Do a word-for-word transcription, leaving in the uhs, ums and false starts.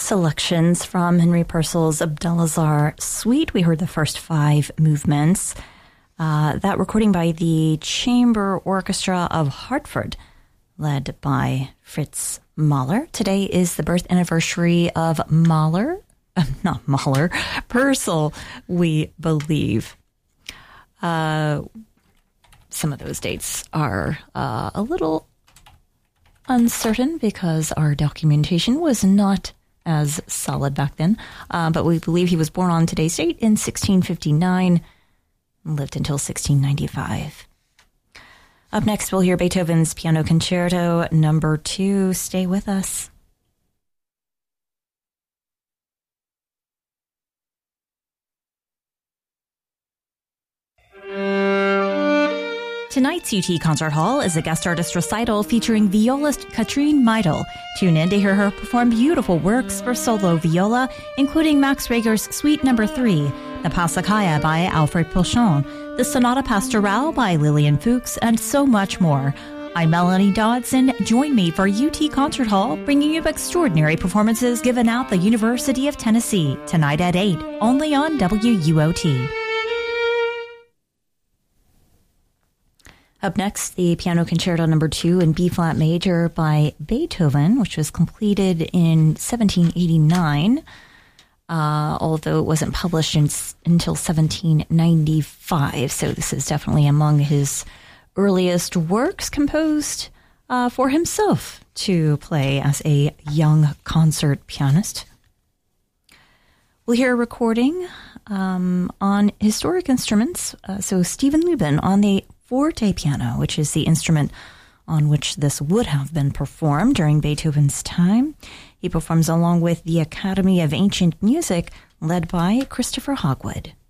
selections from Henry Purcell's Abdelazar Suite. We heard the first five movements. Uh, that recording by the Chamber Orchestra of Hartford, led by Fritz Mahler. Today is the birth anniversary of Mahler, uh, not Mahler, Purcell, we believe. Uh, some of those dates are uh, a little uncertain because our documentation was not as solid back then, uh, but we believe he was born on today's date in sixteen fifty-nine and lived until sixteen ninety-five. Up next, we'll hear Beethoven's Piano Concerto number two. Stay with us. Tonight's U T Concert Hall is a guest artist recital featuring violist Katrine Meidel. Tune in to hear her perform beautiful works for solo viola, including Max Reger's Suite Number three, the Passacaglia by Alfred Pochon, the Sonata Pastorale by Lillian Fuchs, and so much more. I'm Melanie Dodson. Join me for U T Concert Hall, bringing you extraordinary performances given at the University of Tennessee, tonight at eight, only on W U O T. Up next, the Piano Concerto number two in B-flat major by Beethoven, which was completed in seventeen eighty-nine, uh, although it wasn't published in, until seventeen ninety-five. So this is definitely among his earliest works, composed uh, for himself to play as a young concert pianist. We'll hear a recording um, on historic instruments. Uh, so Stephen Lubin on the forte piano, which is the instrument on which this would have been performed during Beethoven's time. He performs along with the Academy of Ancient Music, led by Christopher Hogwood.